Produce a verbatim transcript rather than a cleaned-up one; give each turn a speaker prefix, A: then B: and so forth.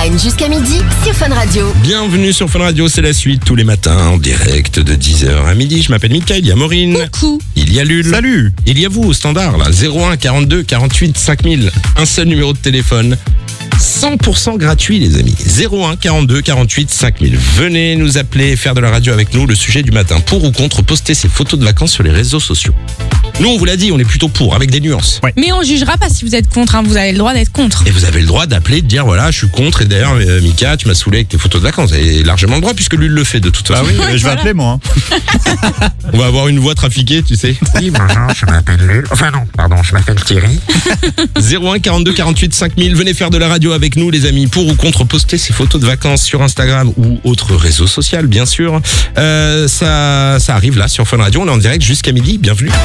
A: Punchline jusqu'à midi sur Fun Radio.
B: Bienvenue sur Fun Radio, c'est la suite tous les matins en direct de dix heures à midi. Je m'appelle Mickaël, il y a Maureen.
C: Coucou.
B: Il y a Lul.
D: Salut.
B: Il y a vous au standard là, zéro un quarante-deux quarante-huit cinq mille. Un seul numéro de téléphone. cent pour cent gratuit les amis. zéro un quarante-deux quarante-huit cinq mille. Venez nous appeler, faire de la radio avec nous. Le sujet du matin, pour ou contre poster ses photos de vacances sur les réseaux sociaux. Nous on vous l'a dit, on est plutôt pour, avec des nuances.
D: Ouais.
C: Mais on jugera pas si vous êtes contre, hein. Vous avez le droit d'être contre.
B: Et vous avez le droit d'appeler, de dire voilà, je suis contre. Et d'ailleurs, euh, Mika, tu m'as saoulé avec tes photos de vacances. Vous avez largement le droit puisque lui le fait de toute façon.
D: Ah oui,
C: Ouais,
D: je vais
C: voilà.
D: appeler moi. Hein.
B: On va avoir une voix trafiquée, tu sais.
E: Oui, bonjour, je m'appelle Lul. Enfin non, pardon, je m'appelle Thierry.
B: zéro un quarante-deux quarante-huit cinq mille. Venez faire de la radio avec nous, les amis. Pour ou contre poster ses photos de vacances sur Instagram ou autre réseau social, bien sûr. Euh, ça, ça arrive là sur Fun Radio. On est en direct jusqu'à midi. Bienvenue.